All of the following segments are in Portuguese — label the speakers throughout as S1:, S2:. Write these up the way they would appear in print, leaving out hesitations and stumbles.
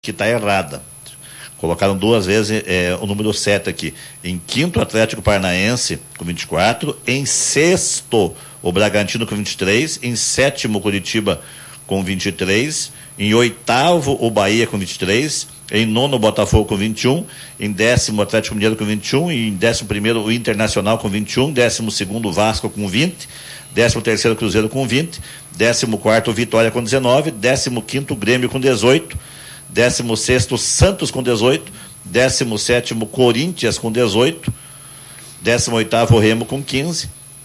S1: que está errada. Colocaram duas vezes o número 7 aqui. Em quinto, o Atlético Paranaense com 24. Em sexto, o Bragantino com 23. Em sétimo, o Curitiba com 23. Em oitavo, o Bahia com 23. Em nono, o Botafogo com 21. Em décimo, o Atlético Mineiro com 21. E em 11º, o Internacional com 21. 12º, o Vasco com 20. 13º, o Cruzeiro com 20. 14º, o Vitória com 19. 15º, o Grêmio com 18. 16º, Santos com 18. 17º, Corinthians com 18. 18º, Remo com 15.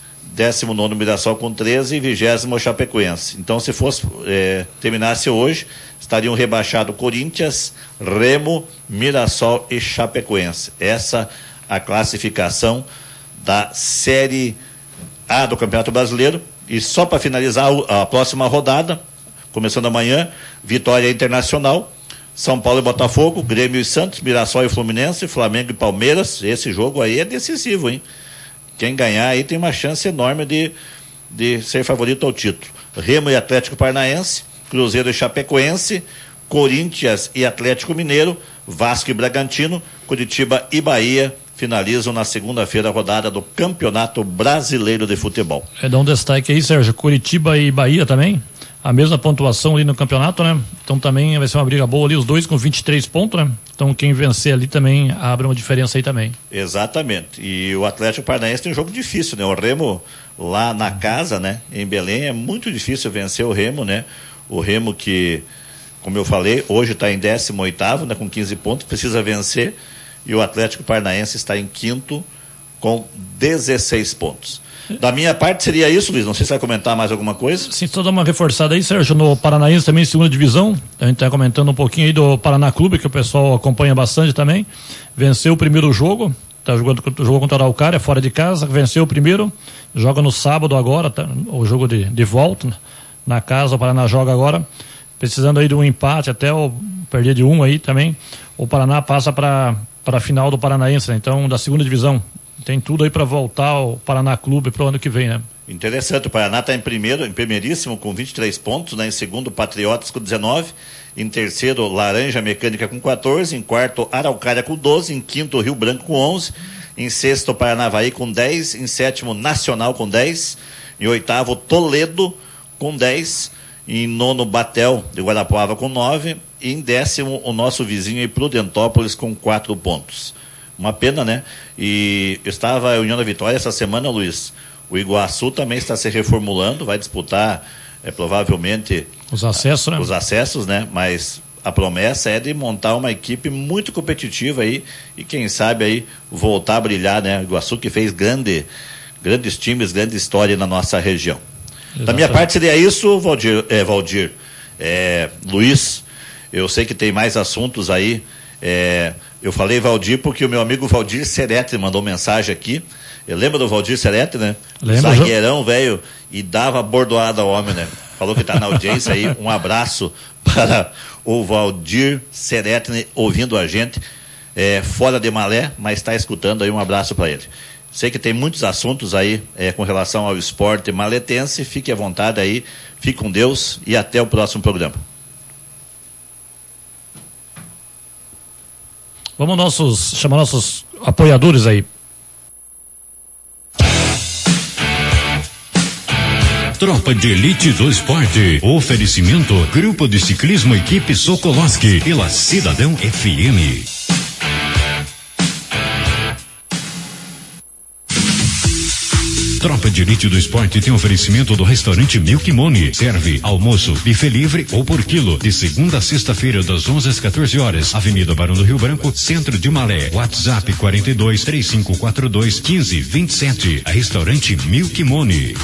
S1: 19º, Mirassol com 13. E 20º, Chapecoense. Então, se fosse terminasse hoje, estariam rebaixados Corinthians, Remo, Mirassol e Chapecoense. Essa a classificação da Série A do Campeonato Brasileiro. E só para finalizar a próxima rodada, começando amanhã, Vitória Internacional, São Paulo e Botafogo, Grêmio e Santos, Mirassol e Fluminense, Flamengo e Palmeiras. Esse jogo aí é decisivo, hein? Quem ganhar aí tem uma chance enorme de ser favorito ao título. Remo e Atlético Paranaense, Cruzeiro e Chapecoense, Corinthians e Atlético Mineiro, Vasco e Bragantino, Curitiba e Bahia finalizam na segunda-feira a rodada do Campeonato Brasileiro de Futebol.
S2: Dá um destaque aí, Sérgio, Curitiba e Bahia também, a mesma pontuação ali no campeonato, né? Então também vai ser uma briga boa ali, os dois com 23 pontos, né? Então quem vencer ali também abre uma diferença aí também.
S1: Exatamente. E o Atlético Paranaense tem um jogo difícil, né? O Remo lá na casa, né? Em Belém, é muito difícil vencer o Remo, né? O Remo que, como eu falei, hoje está em 18º, né? Com 15 pontos, precisa vencer. E o Atlético Paranaense está em quinto com 16 pontos. Da minha parte seria isso, Luiz. Não sei se vai comentar mais alguma coisa.
S2: Sim, só dar uma reforçada aí, Sérgio, no Paranaense também, segunda divisão. A gente está comentando um pouquinho aí do Paraná Clube, que o pessoal acompanha bastante também. Venceu o primeiro jogo, jogou contra a Araucária, fora de casa, venceu o primeiro, joga no sábado agora, o jogo de volta, na casa, o Paraná joga agora, precisando aí de um empate, até o perder de um aí também, o Paraná passa para a final do Paranaense, né? Então, da segunda divisão. Tem tudo aí para voltar ao Paraná Clube para o ano que vem, né?
S1: Interessante, o Paraná está em primeiríssimo com 23 pontos, né? Em segundo, Patriotas com 19, em terceiro, Laranja Mecânica com 14, em quarto, Araucária com 12, em quinto, Rio Branco com 11, em sexto, Paranavaí com 10, em sétimo, Nacional com 10, em oitavo, Toledo com 10, em nono, Batel de Guarapuava com 9, e em décimo, o nosso vizinho aí, Prudentópolis com 4 pontos. Uma pena, né? E estava a União da Vitória essa semana, Luiz. O Iguaçu também está se reformulando, vai disputar provavelmente
S2: os acessos, né?
S1: Os acessos, né? Mas a promessa é de montar uma equipe muito competitiva aí e quem sabe aí voltar a brilhar, né? O Iguaçu que fez grandes times, grande história na nossa região. Exatamente. Da minha parte seria isso, Valdir. Luiz, eu sei que tem mais assuntos aí. Eu falei Valdir porque o meu amigo Valdir Serete mandou mensagem aqui. Lembra do Valdir Serete, né?
S2: Lembra,
S1: zagueirão, velho, e dava bordoada ao homem, né? Falou que tá na audiência aí. Um abraço para o Valdir Serete ouvindo a gente, fora de Malé, mas está escutando aí. Um abraço para ele. Sei que tem muitos assuntos aí com relação ao esporte maletense. Fique à vontade aí, fique com Deus e até o próximo programa.
S2: Vamos chamar nossos apoiadores aí.
S3: Tropa de Elite do Esporte. Oferecimento Grupo de Ciclismo Equipe Sokolowski pela Cidadão FM. Tropa de Elite do Esporte tem oferecimento do restaurante Milk Money. Serve almoço, buffet livre ou por quilo. De segunda a sexta-feira, das 11 às 14 horas. Avenida Barão do Rio Branco, Centro de Malé. WhatsApp 42-3542-1527. Restaurante Milk Money.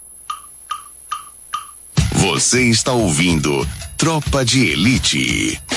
S4: Você está ouvindo Tropa de Elite.